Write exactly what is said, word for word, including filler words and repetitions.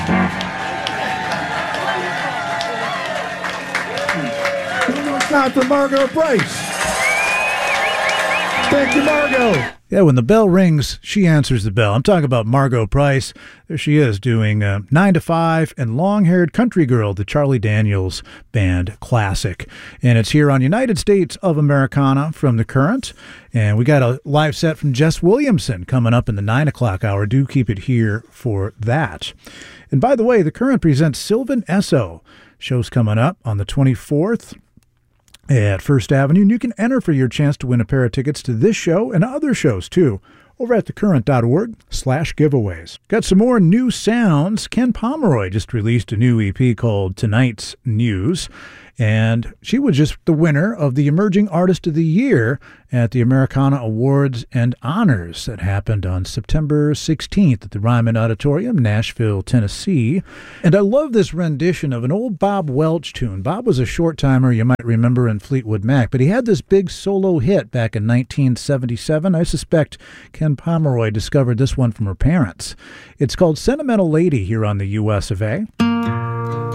One more time for Margo Price. Thank you, Margo. Yeah, when the bell rings, she answers the bell. I'm talking about Margo Price. There she is doing uh, nine to five and Long-Haired Country Girl, the Charlie Daniels Band classic. And it's here on United States of Americana from The Current. And we got a live set from Jess Williamson coming up in the nine o'clock hour. Do keep it here for that. And by the way, The Current presents Sylvan Esso. Show's coming up on the twenty-fourth. At First Avenue, and you can enter for your chance to win a pair of tickets to this show and other shows, too, over at thecurrent.org slash giveaways. Got some more new sounds. Ken Pomeroy just released a new E P called Tonight's News, and she was just the winner of the Emerging Artist of the Year at the Americana Awards and Honors that happened on September sixteenth at the Ryman Auditorium, Nashville, Tennessee. And I love this rendition of an old Bob Welch tune. Bob was a short-timer, you might remember, in Fleetwood Mac, but he had this big solo hit back in nineteen seventy-seven. I suspect Ken Pomeroy discovered this one from her parents. It's called Sentimental Lady here on the U S of A.